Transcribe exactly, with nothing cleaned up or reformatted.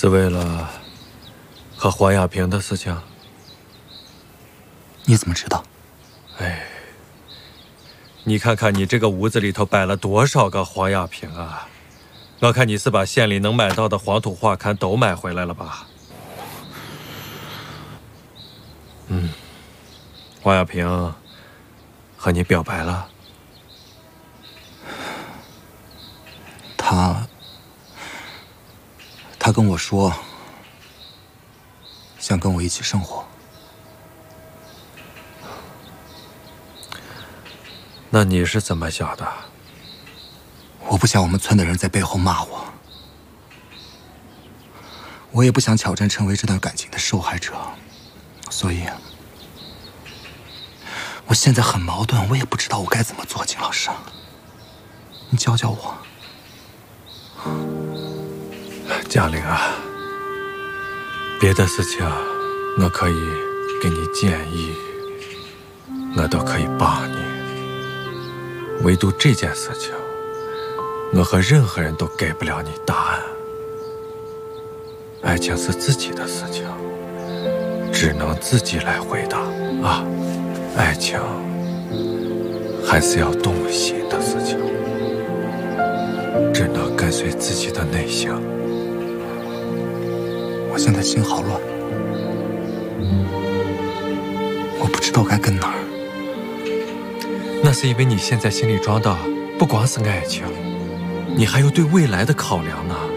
是为了和黄亚萍的事情。 你怎么知道？ 哎，你看看你这个屋子里头摆了多少个黄亚萍啊！我看你是把县里能买到的黄土画刊都买回来了吧？嗯，黄亚萍和你表白了。 他，他跟我说，想跟我一起生活。 那你是怎么想的？ 我不想我们村的人在背后骂我，我也不想巧珍成为这段感情的受害者，所以，我现在很矛盾，我也不知道我该怎么做。金老师，你教教我。 江玲啊，别的事情我可以给你建议，我都可以帮你。唯独这件事情，我和任何人都给不了你答案。爱情是自己的事情，只能自己来回答啊！爱情还是要动心的事情，只能跟随自己的内心。 我现在心好乱，我不知道该跟哪儿。 那是因为你现在心里装的不光是爱情，你还有对未来的考量呢。